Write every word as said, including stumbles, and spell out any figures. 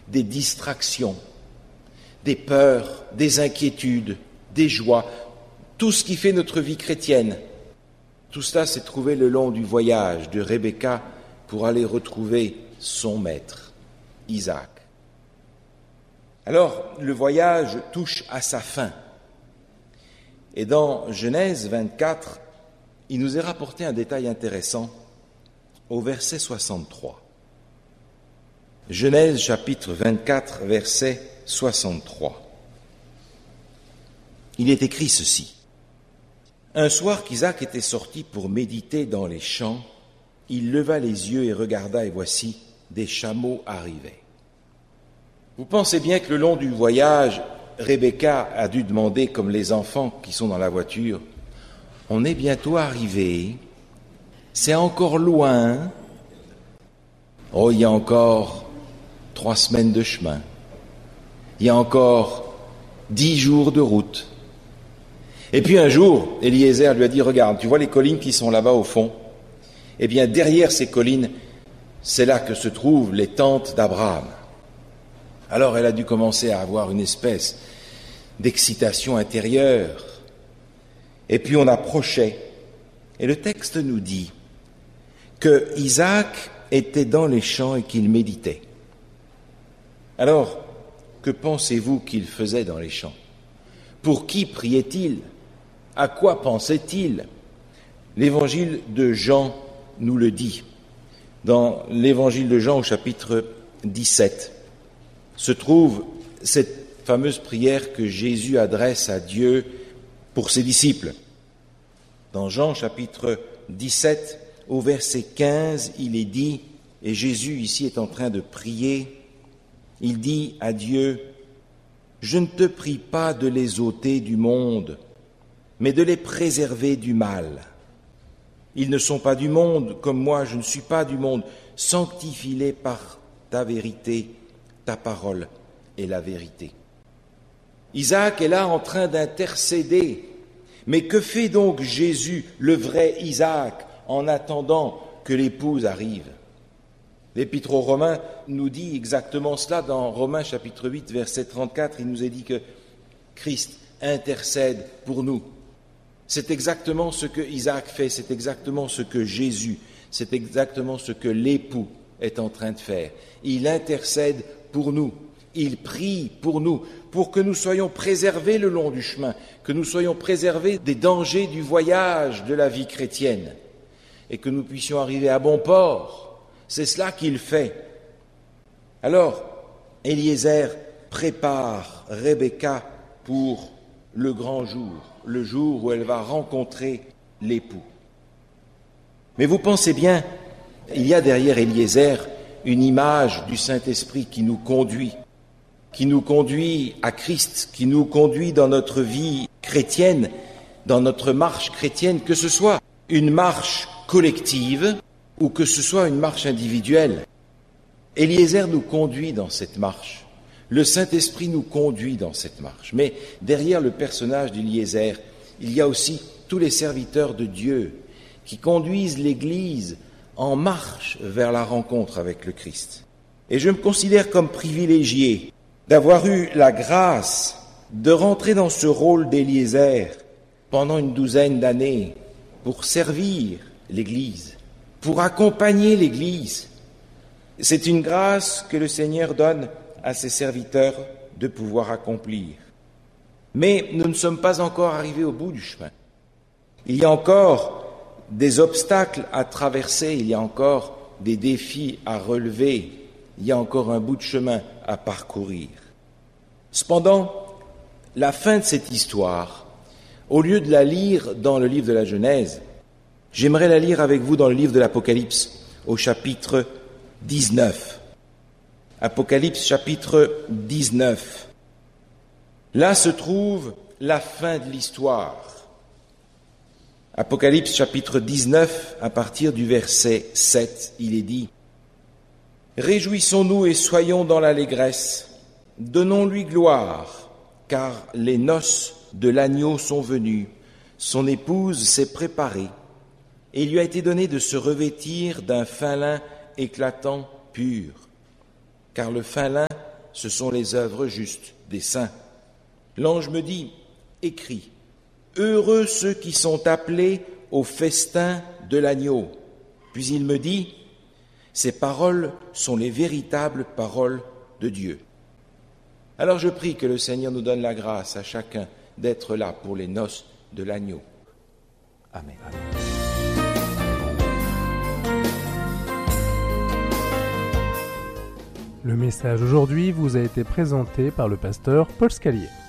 des distractions, des peurs, des inquiétudes, des joies, tout ce qui fait notre vie chrétienne. Tout cela s'est trouvé le long du voyage de Rebecca pour aller retrouver son maître, Isaac. Alors, le voyage touche à sa fin. Et dans Genèse vingt-quatre, il nous est rapporté un détail intéressant au verset soixante-trois. Genèse chapitre vingt-quatre, verset soixante-trois. Il est écrit ceci. Un soir qu'Isaac était sorti pour méditer dans les champs, il leva les yeux et regarda, et voici, des chameaux arrivaient. Vous pensez bien que le long du voyage, Rebecca a dû demander, comme les enfants qui sont dans la voiture, « On est bientôt arrivé, c'est encore loin. Oh, il y a encore trois semaines de chemin. Il y a encore dix jours de route. » Et puis un jour, Eliezer lui a dit, « Regarde, tu vois les collines qui sont là-bas au fond ? Eh bien, derrière ces collines, c'est là que se trouvent les tentes d'Abraham. » Alors elle a dû commencer à avoir une espèce d'excitation intérieure. Et puis on approchait. Et le texte nous dit que Isaac était dans les champs et qu'il méditait. Alors, que pensez-vous qu'il faisait dans les champs ? Pour qui priait-il ? À quoi pensait-il ? L'évangile de Jean nous le dit. Dans l'évangile de Jean au chapitre dix-sept, se trouve cette fameuse prière que Jésus adresse à Dieu pour ses disciples. Dans Jean chapitre dix-sept, au verset quinze, il est dit, et Jésus ici est en train de prier, il dit à Dieu, « Je ne te prie pas de les ôter du monde, mais de les préserver du mal. Ils ne sont pas du monde, comme moi je ne suis pas du monde. Sanctifie-les par ta vérité. Ta parole est la vérité. » Isaac est là en train d'intercéder. Mais que fait donc Jésus, le vrai Isaac, en attendant que l'épouse arrive ? L'Épître aux Romains nous dit exactement cela dans Romains chapitre huit, verset trente-quatre. Il nous est dit que Christ intercède pour nous. C'est exactement ce que Isaac fait, c'est exactement ce que Jésus, c'est exactement ce que l'époux est en train de faire. Il intercède pour nous, il prie pour nous, pour que nous soyons préservés le long du chemin, que nous soyons préservés des dangers du voyage de la vie chrétienne et que nous puissions arriver à bon port. C'est cela qu'il fait. Alors, Eliezer prépare Rebecca pour le grand jour, le jour où elle va rencontrer l'époux. Mais vous pensez bien, il y a derrière Eliezer une image du Saint-Esprit qui nous conduit, qui nous conduit à Christ, qui nous conduit dans notre vie chrétienne, dans notre marche chrétienne, que ce soit une marche collective ou que ce soit une marche individuelle. Eliezer nous conduit dans cette marche. Le Saint-Esprit nous conduit dans cette marche. Mais derrière le personnage d'Eliezer, il y a aussi tous les serviteurs de Dieu qui conduisent l'Église en marche vers la rencontre avec le Christ. Et je me considère comme privilégié d'avoir eu la grâce de rentrer dans ce rôle d'Eliezer pendant une douzaine d'années pour servir l'Église, pour accompagner l'Église. C'est une grâce que le Seigneur donne à ses serviteurs de pouvoir accomplir. Mais nous ne sommes pas encore arrivés au bout du chemin. Il y a encore des obstacles à traverser, il y a encore des défis à relever, il y a encore un bout de chemin à parcourir. Cependant, la fin de cette histoire, au lieu de la lire dans le livre de la Genèse, j'aimerais la lire avec vous dans le livre de l'Apocalypse, au chapitre dix-neuf. Apocalypse chapitre dix-neuf. Là se trouve la fin de l'histoire. Apocalypse chapitre dix-neuf, à partir du verset sept, il est dit « Réjouissons-nous et soyons dans l'allégresse, donnons-lui gloire, car les noces de l'agneau sont venues, son épouse s'est préparée, et il lui a été donné de se revêtir d'un fin lin éclatant pur, car le fin lin ce sont les œuvres justes des saints. L'ange me dit, écris, heureux ceux qui sont appelés au festin de l'agneau. Puis il me dit, ces paroles sont les véritables paroles de Dieu. Alors je prie que le Seigneur nous donne la grâce à chacun d'être là pour les noces de l'agneau. Amen. Amen. Le message aujourd'hui vous a été présenté par le pasteur Paul Scalier.